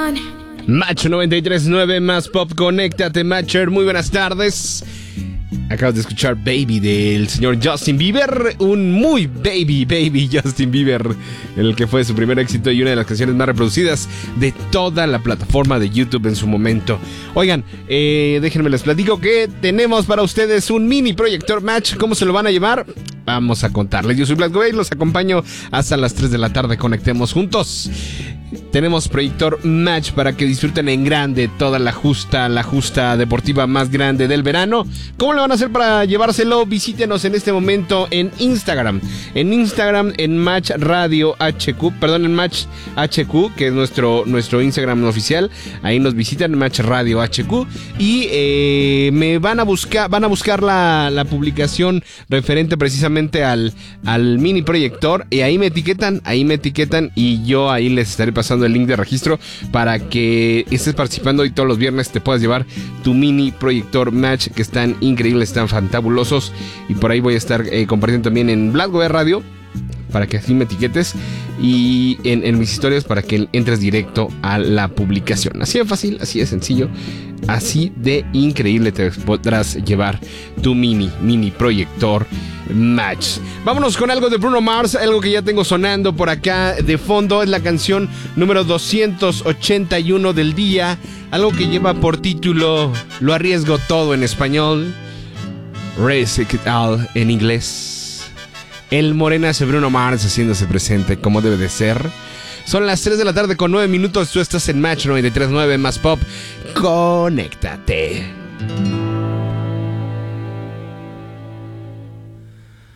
Macho 93.9 más Pop, conéctate, Matcher. Muy buenas tardes. Acabas de escuchar Baby del señor Justin Bieber, un muy baby Justin Bieber, el que fue su primer éxito y una de las canciones más reproducidas de toda la plataforma de YouTube en su momento. Oigan, déjenme les platico que tenemos para ustedes un mini proyector match. ¿Cómo se lo van a llevar? Vamos a contarles. Yo soy Black Gobey, los acompaño hasta las 3 de la tarde. Conectemos juntos. Tenemos proyector match para que disfruten en grande toda la justa deportiva más grande del verano. ¿Cómo lo van a hacer para llevárselo? Visítenos en este momento en Instagram. En Match Radio HQ, en Match HQ, que es nuestro Instagram oficial. Ahí nos visitan, Match Radio HQ. Y van a buscar la publicación referente precisamente al mini proyector. Y ahí me etiquetan y yo ahí les estaré pasando el link de registro para que estés participando y todos los viernes te puedas llevar tu mini proyector match, que están increíbles, están fantabulosos, y por ahí voy a estar compartiendo también en Black Gobey Radio para que así me etiquetes y en mis historias para que entres directo a la publicación. Así de fácil, así de sencillo, así de increíble te podrás llevar tu mini proyector match. Vámonos con algo de Bruno Mars, algo que ya tengo sonando por acá de fondo. Es la canción número 281 del día, algo que lleva por título Lo arriesgo todo en español, Risk It All en inglés. El morenazo Bruno Mars haciéndose presente como debe de ser. Son las 3 de la tarde con 9 minutos. Tú estás en Match 93.9 más Pop. Conéctate.